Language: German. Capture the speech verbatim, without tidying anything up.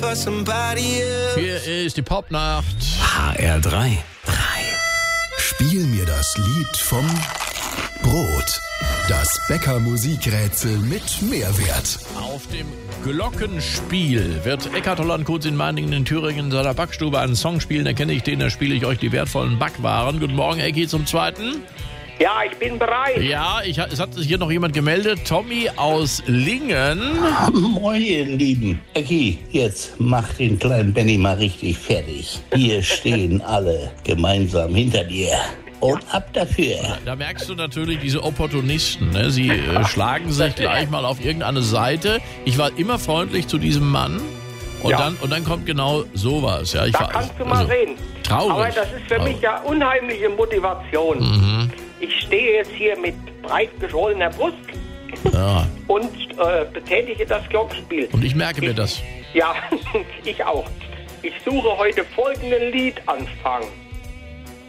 for somebody else. Hier ist die Popnacht. H R drei. Spiel mir das Lied vom Brot. Das Bäcker-Musikrätsel mit Mehrwert. Auf dem Glockenspiel wird Eckhard Holland-Kutz in Meiningen in Thüringen in seiner Backstube einen Song spielen. Erkenne ich den, da spiele ich euch die wertvollen Backwaren. Guten Morgen, Ecki, zum Zweiten. Ja, ich bin bereit. Ja, ich, es hat sich hier noch jemand gemeldet. Tommy aus Lingen. Moin, ihr Lieben. Ecki, jetzt mach den kleinen Benny mal richtig fertig. Wir stehen alle gemeinsam hinter dir. Und ab dafür. Da merkst du natürlich diese Opportunisten. Ne? Sie äh, schlagen sich gleich mal auf irgendeine Seite. Ich war immer freundlich zu diesem Mann. Und, Ja. dann, und dann kommt genau sowas. Ja, ich Da war, kannst du mal also, sehen. Traurig. Aber das ist für mich ja unheimliche Motivation. Mhm. Ich stehe jetzt hier mit breit geschwollener Brust Ja. und äh, betätige das Glockenspiel. Und ich merke mir das. Ja, ich auch. Ich suche heute folgenden Liedanfang.